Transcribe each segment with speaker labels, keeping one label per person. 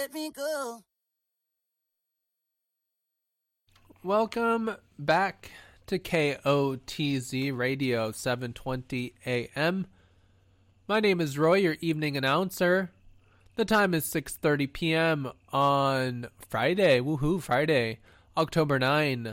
Speaker 1: let me go.
Speaker 2: Welcome back to KOTZ Radio 720 AM. My name is Roy, your evening announcer. The time is 6:30 p.m. on Friday, Friday, October 9,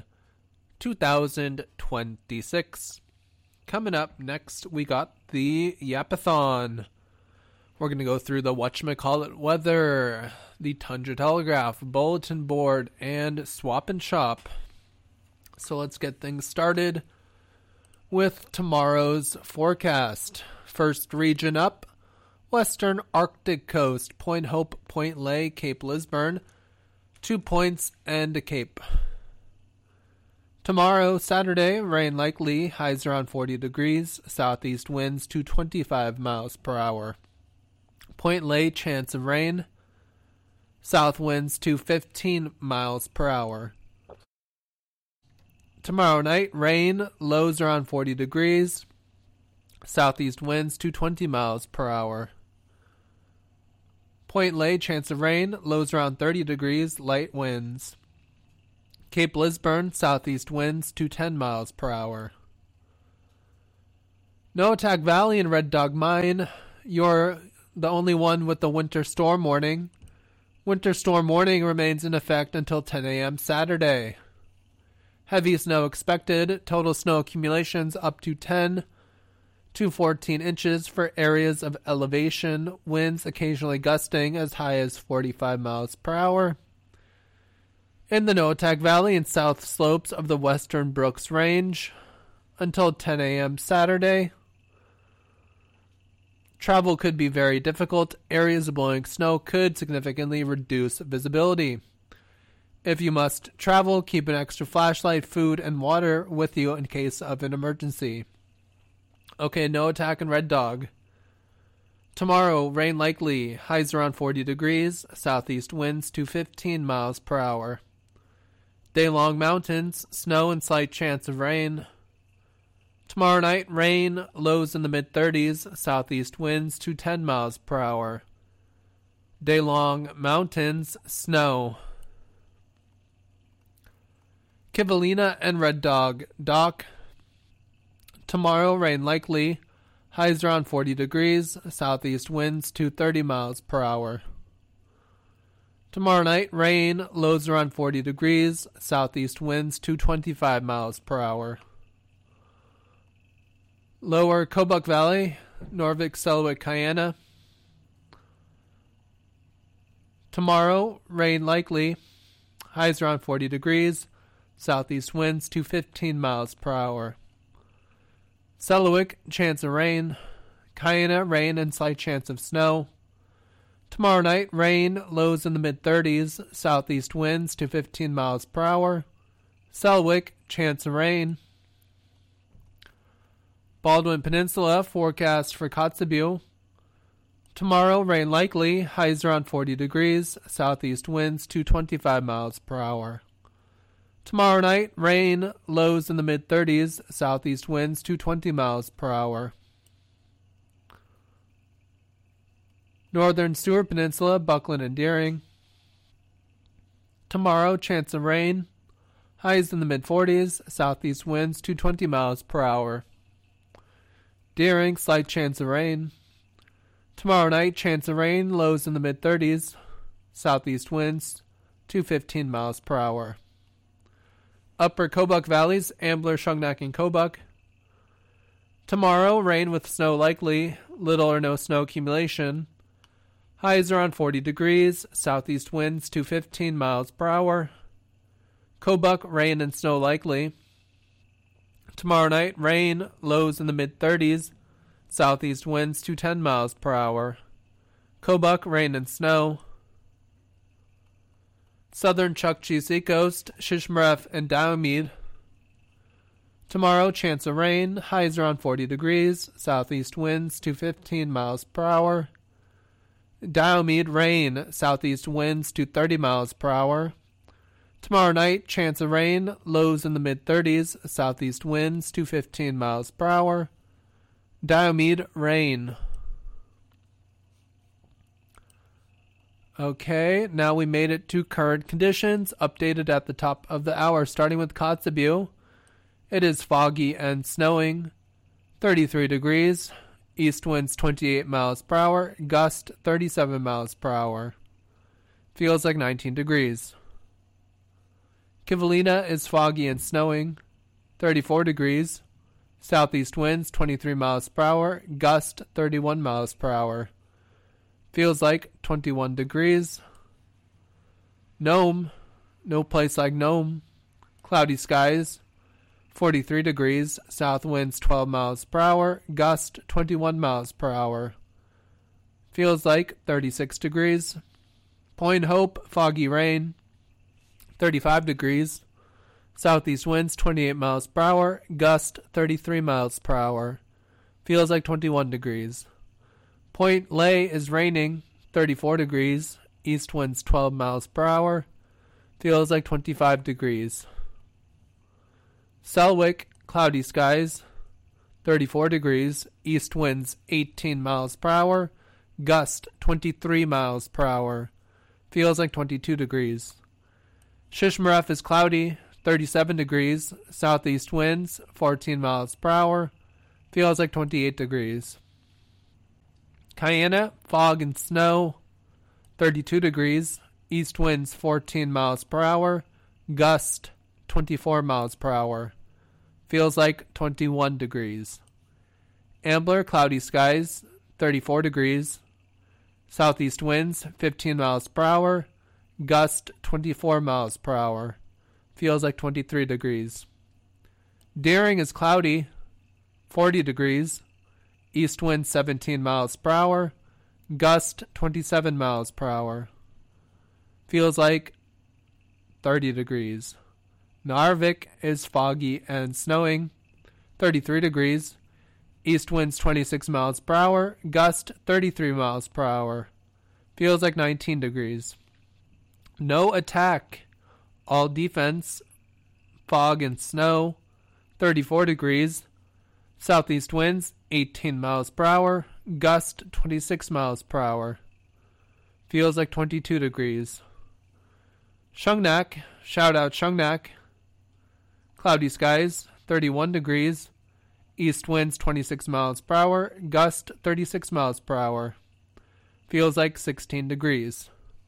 Speaker 2: 2026. Coming up next, we got the Yapathon. We're going to go through the whatchamacallit weather, the Tundra Telegraph, bulletin board, and swap and shop. So let's get things started with tomorrow's forecast. First region up, western Arctic coast, Point Hope, Point Lay, Cape Lisburne, 2 points and a cape. Tomorrow, Saturday, rain likely, highs around 40 degrees, southeast winds to 25 miles per hour. Point Lay, chance of rain, south winds to 15 miles per hour. Tomorrow night, rain, lows around 40 degrees, southeast winds to 20 miles per hour. Point Lay, chance of rain, lows around 30 degrees, light winds. Cape Lisburne, southeast winds to 10 miles per hour. Noatak Valley and Red Dog Mine, you're the only one with the winter storm warning. Winter storm warning remains in effect until 10 a.m. Saturday. Heavy snow expected, total snow accumulations up to 10 to 14 inches for areas of elevation, winds occasionally gusting as high as 45 miles per hour. In the Noatak Valley and south slopes of the western Brooks Range, until 10 a.m. Saturday. Travel could be very difficult. Areas of blowing snow could significantly reduce visibility. If you must travel, keep an extra flashlight, food, and water with you in case of an emergency. Okay, Noatak and Red Dog. Tomorrow, rain likely, highs around 40 degrees, southeast winds to 15 miles per hour. Day-long mountains, snow and slight chance of rain. Tomorrow night, rain, lows in the mid-30s, southeast winds to 10 miles per hour. Day-long mountains, snow. Kivalina and Red Dog Dock. Tomorrow, rain likely, highs around 40 degrees, southeast winds to 30 miles per hour. Tomorrow night, rain, lows around 40 degrees, southeast winds to 25 miles per hour. Lower Kobuk Valley, Norvik, Selwyn, Kayana. Tomorrow, rain likely, highs around 40 degrees, southeast winds to 15 miles per hour. Selawik, chance of rain. Kayana, rain and slight chance of snow. Tomorrow night, rain, lows in the mid-30s, southeast winds to 15 miles per hour. Selwik, chance of rain. Baldwin Peninsula, forecast for Kotzebue. Tomorrow, rain likely, highs around 40 degrees, southeast winds to 25 miles per hour. Tomorrow night, rain, lows in the mid-30s, southeast winds to 20 miles per hour. Northern Stewart Peninsula, Buckland and Deering. Tomorrow, chance of rain, highs in the mid-40s, southeast winds to 20 miles per hour. Deering, slight chance of rain. Tomorrow night, chance of rain, lows in the mid-30s, southeast winds to 15 miles per hour. Upper Kobuk Valleys, Ambler, Shungnak, and Kobuk. Tomorrow, rain with snow likely, little or no snow accumulation. Highs around 40 degrees, southeast winds to 15 miles per hour. Kobuk, rain and snow likely. Tomorrow night, rain, lows in the mid-30s, southeast winds to 10 miles per hour. Kobuk, rain and snow. Southern Chukchi Seacoast, Shishmaref and Diomeed. Tomorrow, chance of rain, highs around 40 degrees, southeast winds to 15 miles per hour. Diomeed, rain, southeast winds to 30 miles per hour. Tomorrow night, chance of rain, lows in the mid-30s, southeast winds to 15 miles per hour. Diomeed, rain. Okay, now we made it to current conditions, updated at the top of the hour, starting with Kotzebue. It is foggy and snowing, 33 degrees, east winds 28 miles per hour, gust 37 miles per hour. Feels like 19 degrees. Kivalina is foggy and snowing, 34 degrees, southeast winds 23 miles per hour, gust 31 miles per hour. Feels like 21 degrees. Nome, no place like Nome, cloudy skies, 43 degrees, south winds 12 miles per hour, gust 21 miles per hour. Feels like 36 degrees. Point Hope, foggy rain, 35 degrees, southeast winds 28 miles per hour, gust 33 miles per hour. Feels like 21 degrees. Point Lay is raining, 34 degrees, east winds 12 miles per hour. Feels like 25 degrees. Selwick, cloudy skies, 34 degrees, east winds 18 miles per hour, gust 23 miles per hour. Feels like 22 degrees. Shishmaref is cloudy, 37 degrees, southeast winds 14 miles per hour. Feels like 28 degrees. Cayena, fog and snow, 32 degrees, east winds 14 miles per hour, gust 24 miles per hour. Feels like 21 degrees. Ambler, cloudy skies, 34 degrees, southeast winds 15 miles per hour, gust 24 miles per hour. Feels like 23 degrees. Deering is cloudy, 40 degrees, east wind 17 miles per hour, gust 27 miles per hour. Feels like 30 degrees. Narvik is foggy and snowing, 33 degrees, east winds 26 miles per hour, gust 33 miles per hour. Feels like 19 degrees. No attack, all defense, fog and snow, 34 degrees, southeast winds 18 miles per hour, gust 26 miles per hour. Feels like 22 degrees. Shungnak, shout out Shungnak, cloudy skies, 31 degrees, east winds 26 miles per hour, gust 36 miles per hour. Feels like 16 degrees.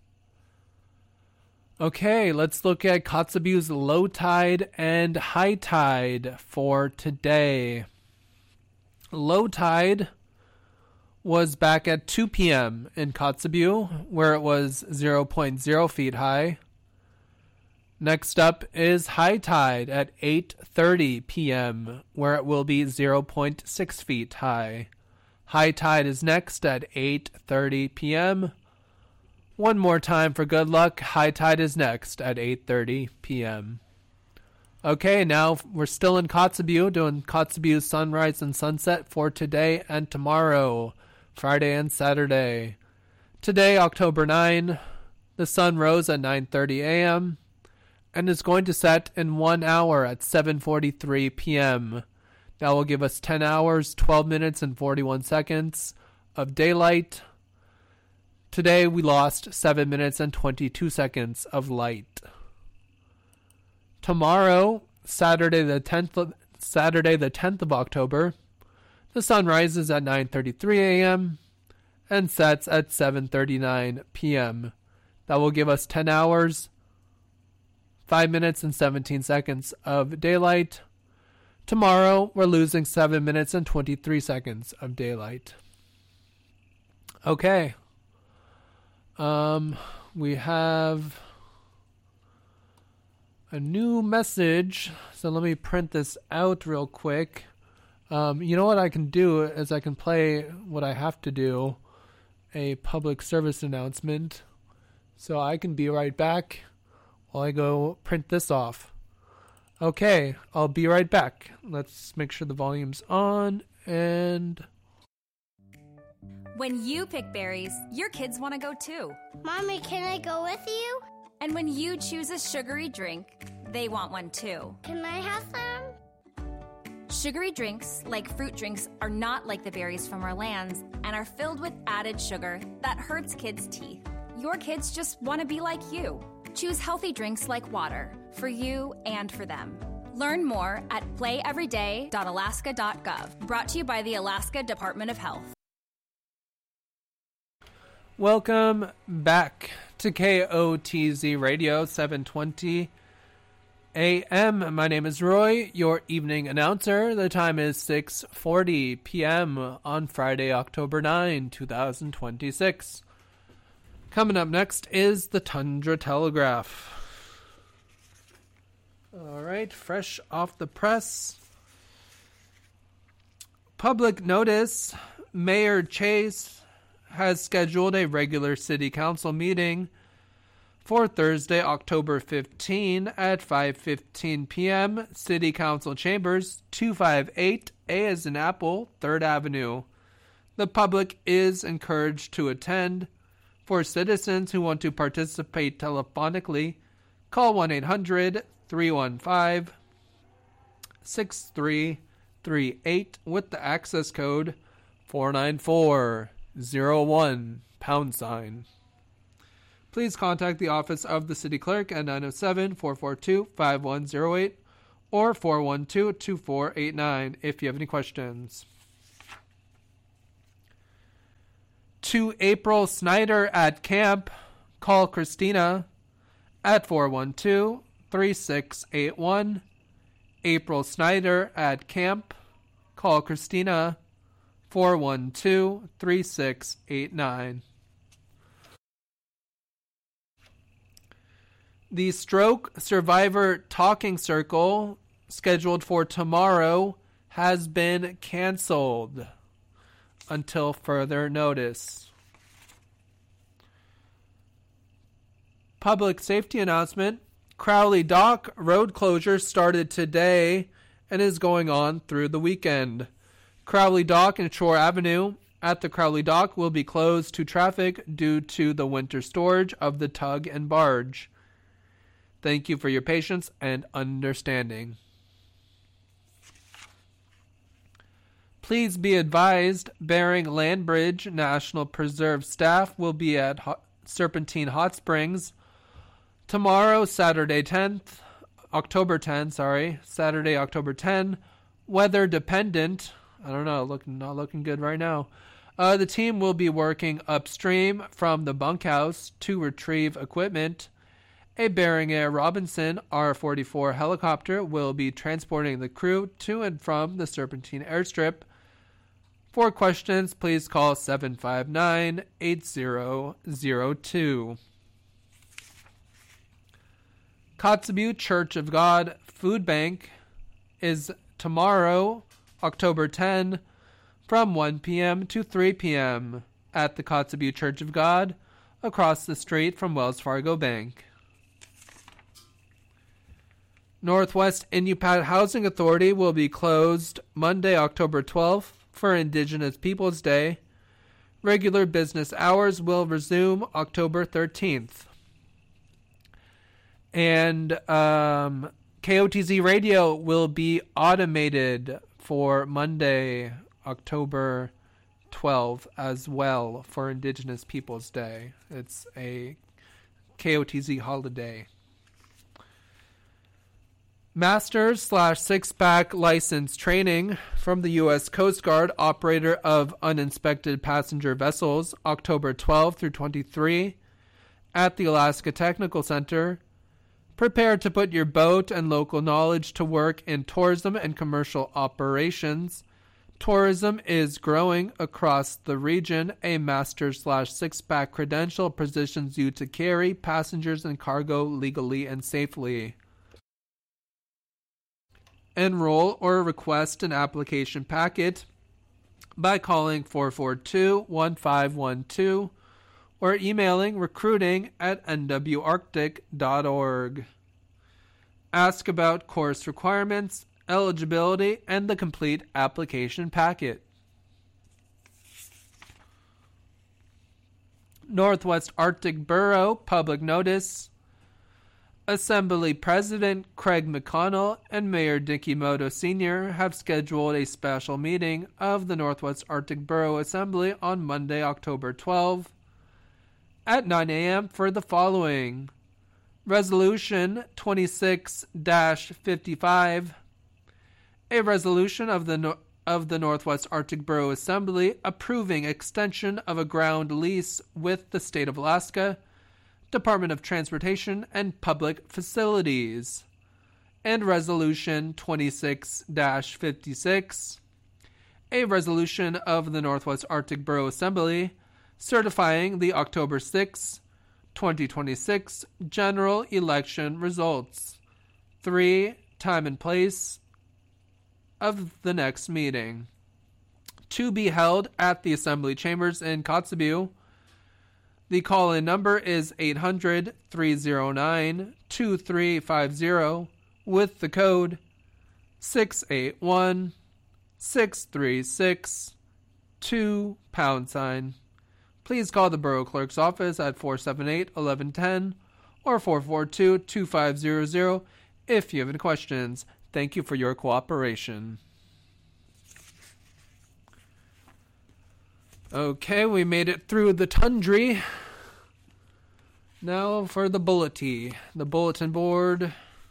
Speaker 2: Okay, let's look at Kotzebue's low tide and high tide for today. Low tide was back at 2 p.m. in Kotzebue, where it was 0.0 feet high. Next up is high tide at 8:30 p.m., where it will be 0.6 feet high. High tide is next at 8:30 p.m. One more time for good luck. High tide is next at 8:30 p.m. Okay, now we're still in Kotzebue, doing Kotzebue's sunrise and sunset for today and tomorrow, Friday and Saturday. Today, October 9, the sun rose at 9:30 a.m. and is going to set in 1 hour at 7:43 p.m. That will give us 10 hours, 12 minutes, and 41 seconds of daylight. Today we lost 7 minutes and 22 seconds of light. Tomorrow, Saturday the 10th of October, the sun rises at 9:33 a.m. and sets at 7:39 p.m. That will give us 10 hours, 5 minutes, and 17 seconds of daylight. Tomorrow, we're losing 7 minutes and 23 seconds of daylight. Okay. We have a new message. So let me print this out real quick. You know what I can do is I can play what I have to do, a public service announcement. So I can be right back while I go print this off. Okay, I'll be right back. Let's make sure the volume's on and...
Speaker 1: When you pick berries, your kids want to go too.
Speaker 3: Mommy, can I go with you?
Speaker 1: And when you choose a sugary drink, they want one too.
Speaker 3: Can I have some?
Speaker 1: Sugary drinks, like fruit drinks, are not like the berries from our lands and are filled with added sugar that hurts kids' teeth. Your kids just want to be like you. Choose healthy drinks like water for you and for them. Learn more at playeveryday.alaska.gov. Brought to you by the Alaska Department of Health.
Speaker 2: Welcome back to KOTZ Radio 720 AM. My name is Roy, your evening announcer. The time is 6:40 p.m. on Friday, October 9, 2026. Coming up next is the Tundra Telegraph. All right, fresh off the press. Public notice, Mayor Chase has scheduled a regular city council meeting for Thursday, October 15 at 5:15 p.m. City Council Chambers, 258 A as in Apple, 3rd Avenue. The public is encouraged to attend. For citizens who want to participate telephonically, call 1-800-315-6338 with the access code 49401#. Please contact the office of the city clerk at 907-442-5108 or 412-2489 if you have any questions. To April Snyder at camp, call Christina at 412-3681. April Snyder at camp, call Christina 412-3689. The Stroke Survivor Talking Circle, scheduled for tomorrow, has been canceled until further notice. Public safety announcement. Crowley Dock road closure started today and is going on through the weekend. Crowley Dock and Shore Avenue at the Crowley Dock will be closed to traffic due to the winter storage of the tug and barge. Thank you for your patience and understanding. Please be advised, Bering Landbridge National Preserve staff will be at Serpentine Hot Springs tomorrow, Saturday, October 10. Weather dependent. I don't know, not looking good right now. The team will be working upstream from the bunkhouse to retrieve equipment. A Bering Air Robinson R-44 helicopter will be transporting the crew to and from the Serpentine airstrip. For questions, please call 759-8002. Kotzebue Church of God Food Bank is tomorrow, October 10, from 1 p.m. to 3 p.m. at the Kotzebue Church of God, across the street from Wells Fargo Bank. Northwest Inupiat Housing Authority will be closed Monday, October 12th for Indigenous Peoples Day. Regular business hours will resume October 13th. And KOTZ Radio will be automated for Monday, October 12th as well for Indigenous Peoples Day. It's a KOTZ holiday. Masters/six-pack license training from the U.S. Coast Guard operator of uninspected passenger vessels, October 12 through 23, at the Alaska Technical Center. Prepare to put your boat and local knowledge to work in tourism and commercial operations. Tourism is growing across the region. A master/six-pack credential positions you to carry passengers and cargo legally and safely. Enroll or request an application packet by calling 442-1512 or emailing recruiting@nwarctic.org. Ask about course requirements, eligibility, and the complete application packet. Northwest Arctic Borough Public Notice. Assembly President Craig McConnell and Mayor Dicky Moto Sr. have scheduled a special meeting of the Northwest Arctic Borough Assembly on Monday, October 12, at 9 a.m. for the following. Resolution 26-55, a resolution of the Northwest Arctic Borough Assembly approving extension of a ground lease with the State of Alaska, Department of Transportation and Public Facilities. And Resolution 26-56, a resolution of the Northwest Arctic Borough Assembly certifying the October 6, 2026 general election results. 3. Time and place of the next meeting. To be held at the Assembly Chambers in Kotzebue. The call-in number is 800-309-2350 with the code 681-636-2#. Please call the Borough Clerk's office at 478-1110 or 442-2500 if you have any questions. Thank you for your cooperation. Okay, we made it through the tundra. Now for the bulletin board.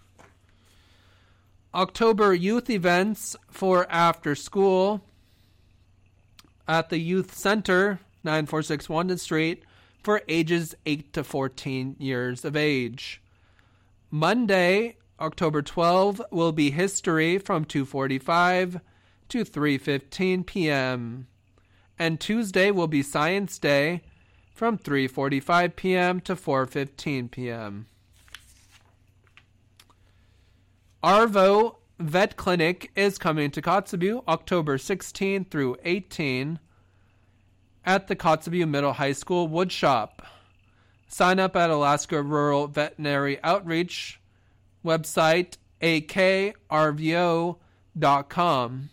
Speaker 2: October youth events for after school at the Youth Center, 946 London Street, for ages 8 to 14 years of age. Monday, October 12, will be history from 2:45 to 3:15 p.m. And Tuesday will be Science Day from 3:45 p.m. to 4:15 p.m. Arvo Vet Clinic is coming to Kotzebue October 16 through 18 at the Kotzebue Middle High School Woodshop. Sign up at Alaska Rural Veterinary Outreach website akrvo.com.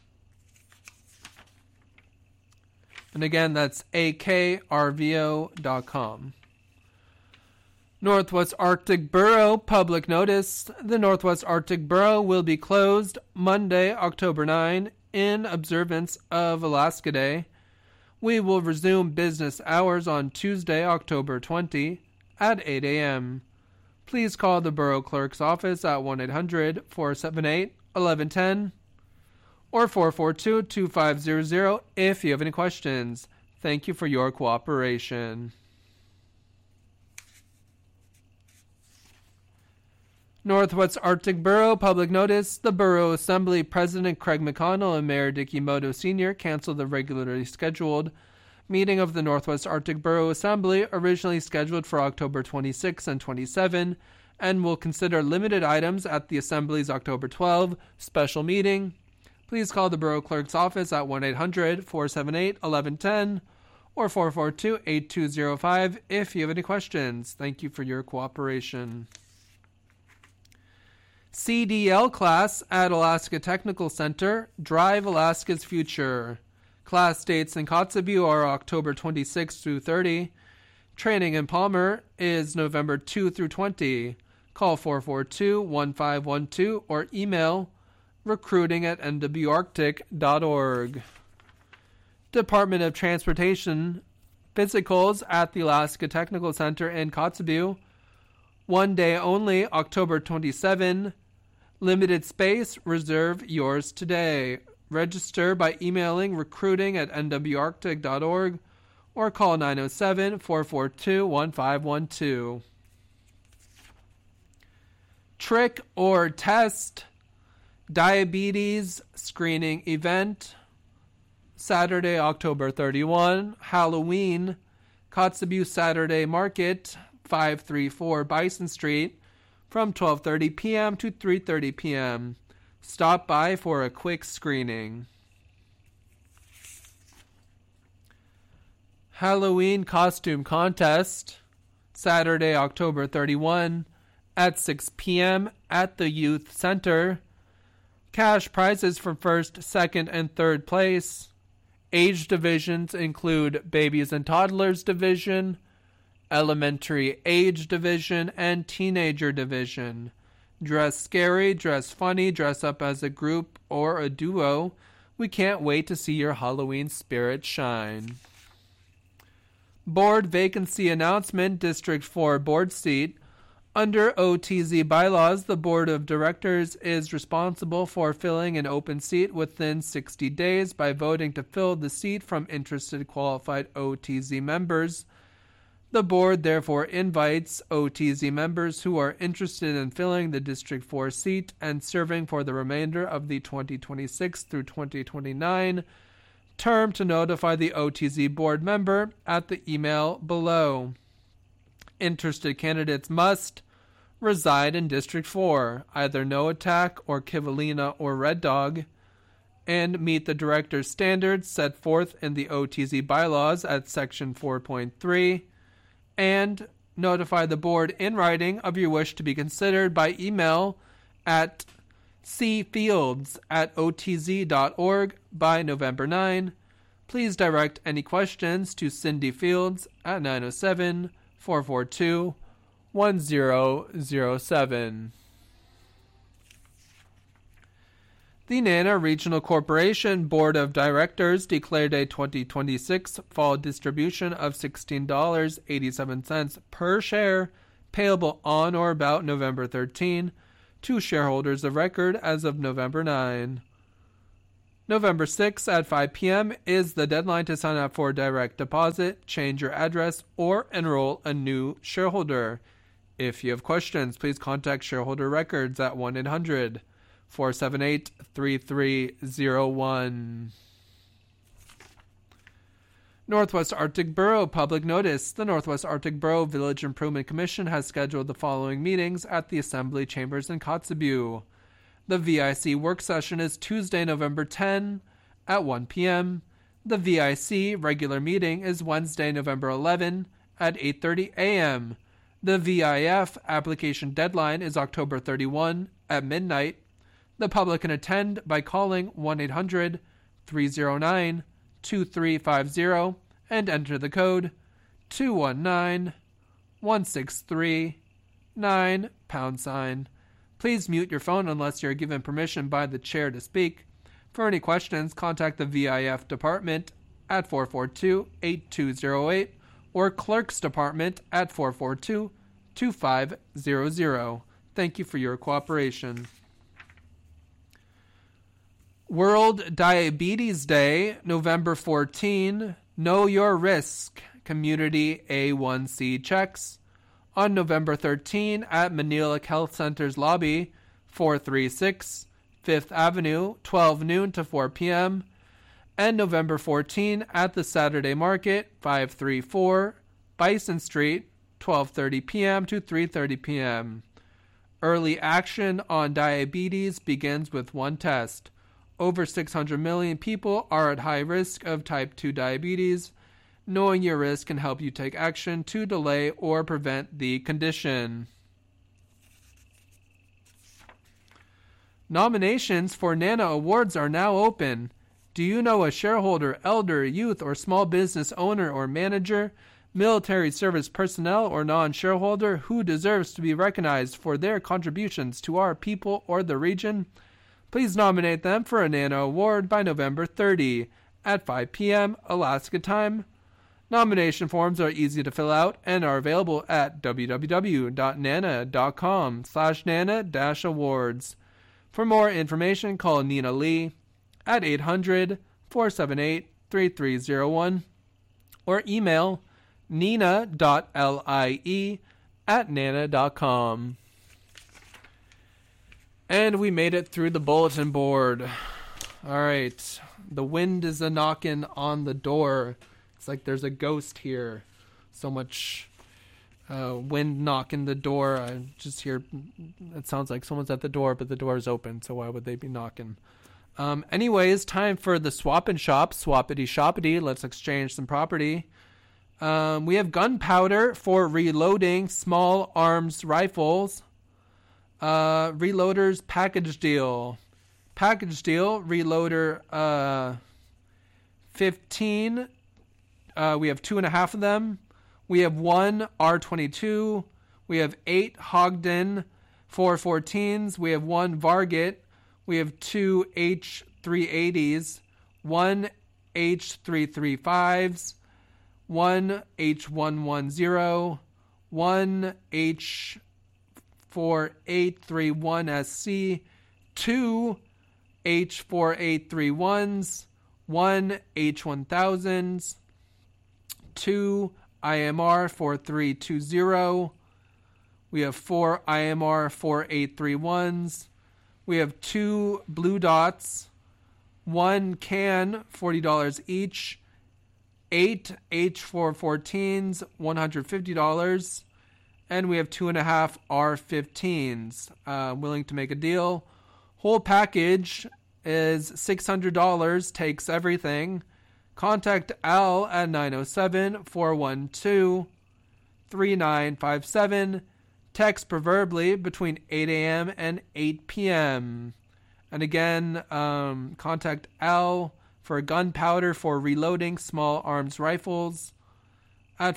Speaker 2: And again, that's akrvo.com. Northwest Arctic Borough public notice. The Northwest Arctic Borough will be closed Monday, October 9, in observance of Alaska Day. We will resume business hours on Tuesday, October 20, at 8 a.m. Please call the Borough Clerk's office at 1-800-478-1110 or 442-2500 if you have any questions. Thank you for your cooperation. Northwest Arctic Borough public notice. The Borough Assembly President Craig McConnell and Mayor Dicky Moto Sr. canceled the regularly scheduled meeting of the Northwest Arctic Borough Assembly, originally scheduled for October 26 and 27, and will consider limited items at the Assembly's October 12 special meeting. Please call the Borough Clerk's office at 1-800-478-1110 or 442-8205 if you have any questions. Thank you for your cooperation. CDL class at Alaska Technical Center, Drive Alaska's Future. Class dates in Kotzebue are October 26 through 30. Training in Palmer is November 2 through 20. Call 442-1512 or email recruiting@nwarctic.org. Department of Transportation physicals at the Alaska Technical Center in Kotzebue. One day only, October 27. Limited space, reserve yours today. Register by emailing recruiting@nwarctic.org or call 907-442-1512. Trick or Test diabetes screening event, Saturday, October 31. Halloween, Kotzebue Saturday Market, 534 Bison Street, from 12:30 p.m. to 3:30 p.m. Stop by for a quick screening. Halloween Costume Contest, Saturday, October 31, at 6 p.m. at the Youth Center. Cash prizes for first, second, and third place. Age divisions include Babies and Toddlers Division, Elementary Age Division, and Teenager Division. Dress scary, dress funny, dress up as a group or a duo. We can't wait to see your Halloween spirit shine. Board vacancy announcement, District 4 board seat. Under OTZ bylaws, the Board of Directors is responsible for filling an open seat within 60 days by voting to fill the seat from interested qualified OTZ members. The Board therefore invites OTZ members who are interested in filling the District 4 seat and serving for the remainder of the 2026 through 2029 term to notify the OTZ Board member at the email below. Interested candidates must reside in District 4, either Noatak or Kivalina or Red Dog, and meet the director's standards set forth in the OTZ bylaws at Section 4.3, and notify the board in writing of your wish to be considered by email at cfields@otz.org by November 9. Please direct any questions to Cindy Fields at 907-442-1007. The Nana Regional Corporation Board of Directors declared a 2026 fall distribution of $16.87 per share payable on or about November 13 to shareholders of record as of November 9. November 6 at 5 p.m. is the deadline to sign up for direct deposit, change your address, or enroll a new shareholder. If you have questions, please contact Shareholder Records at 1-800-478-3301. Northwest Arctic Borough Public Notice. The Northwest Arctic Borough Village Improvement Commission has scheduled the following meetings at the Assembly Chambers in Kotzebue. The VIC work session is Tuesday, November 10 at 1 p.m. The VIC regular meeting is Wednesday, November 11 at 8:30 a.m. The VIF application deadline is October 31 at midnight. The public can attend by calling 1-800-309-2350 and enter the code 219-163-9#. Please mute your phone unless you are given permission by the chair to speak. For any questions, contact the VIF department at 442-8208 or clerk's department at 442-2500. Thank you for your cooperation. World Diabetes Day, November 14. Know your risk. Community A1C checks. On November 13 at Manila Health Center's lobby, 436 5th Avenue, 12 noon to 4 p.m. And November 14 at the Saturday Market, 534 Bison Street, 12:30 p.m. to 3:30 p.m. Early action on diabetes begins with one test. Over 600 million people are at high risk of type 2 diabetes. Knowing your risk can help you take action to delay or prevent the condition. Nominations for NANA Awards are now open. Do you know a shareholder, elder, youth, or small business owner or manager, military service personnel, or non-shareholder who deserves to be recognized for their contributions to our people or the region? Please nominate them for a NANA Award by November 30 at 5 p.m. Alaska time. Nomination forms are easy to fill out and are available at www.nana.com/nana-awards. For more information, call Nina Lee at 800-478-3301 or email nina.lie@nana.com. And we made it through the bulletin board. All right. The wind is a-knocking on the door. It's like there's a ghost here. So much wind knocking the door. I just hear, it sounds like someone's at the door, but the door is open. So why would they be knocking? Anyways, time for the swap and shop. Swappity shoppity. Let's exchange some property. We have gunpowder for reloading small arms rifles. Reloaders package deal. Package deal. Reloader 15. We have 2.5 of them. We have 1 R22. We have 8 Hogden 414s. We have 1 Varget. We have 2 H380s. 1 H335s. 1H110, 1H4831SC, 2 H4831s, 1 H1000s, 2 IMR 4320. We have 4 IMR 4831s. We have 2 blue dots, 1 can, $40 each, 8 H414s, $150, and we have 2.5 R15s. Willing to make a deal. Whole package is $600, takes everything. Contact Al at 907-412-3957. Text preferably between 8 a.m. and 8 p.m. And again, contact Al for gunpowder for reloading small arms rifles at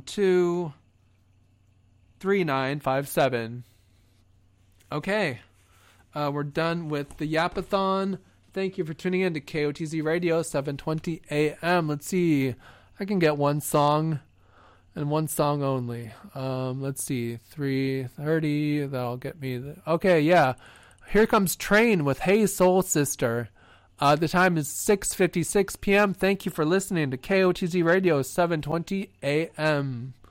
Speaker 2: 412-3957. Okay, we're done with the Yapathon. Thank you for tuning in to KOTZ Radio, 720 a.m. Let's see. I can get one song and one song only. Let's see. 3:30. That'll get me. Okay, yeah. Here comes Train with Hey Soul Sister. The time is 6:56 p.m. Thank you for listening to KOTZ Radio, 720 a.m.